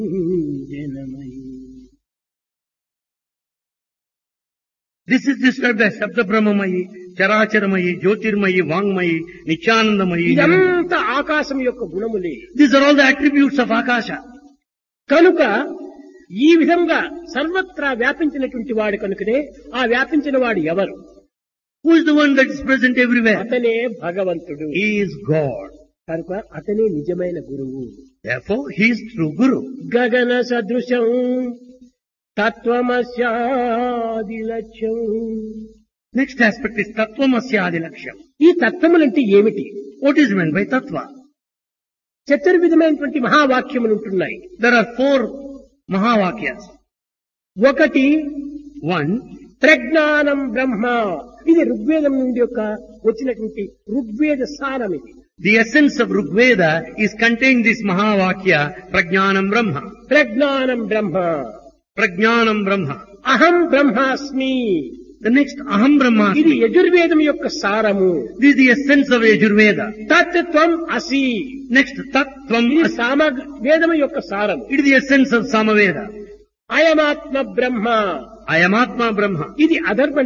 This is described as Shabda Brahmamayi, Characharamayi, Jyotirmayi, Vangmayi, Nityanandamayi. ఇదంతా ఆకాశం యొక్క గుణములే. These are all the attributes of Akasha. కనుక ఈ విధంగా సర్వత్రా వ్యాపించినటువంటి వాడు కనుకనే ఆ వ్యాపించిన వాడు ఎవరు? Who is the one that is present everywhere? అతనే భగవంతుడు. He is God. కనుక అతనే నిజమైన గురువు. Therefore, he is true Guru. గగన సదృశం తత్వమస్యాది లక్ష్యం. Next aspect is Tattvamasya Laksham. ఈ తత్వములంటే ఏమిటి? What is meant by Tattva? చతుర్విధమైనటువంటి మహావాక్యములు ఉంటున్నాయి. There are 4 Mahavakyas. ఒకటి 1, ప్రజ్ఞానం బ్రహ్మ. ఇది ఋగ్వేదం నుండి యొక్క వచ్చినటువంటి ఋగ్వేద సారం. ఇది the essence of Rigveda is contained this Mahavakya, Prajnanam Brahma. ప్రజ్ఞానం బ్రహ్మ. Prajnanam Brahma. అహం బ్రహ్మాస్మి. The next Aham Brahma. ఇది యజుర్వేదం యొక్క సారము. This is the essence of Yajurveda. తత్వం అసి. Next Tattvam ఇది Asi. సామవేదం యొక్క సారము. It is the essence of Samaveda. అయమాత్మ Brahma. Ayamatma Brahma. ఇది అధర్మ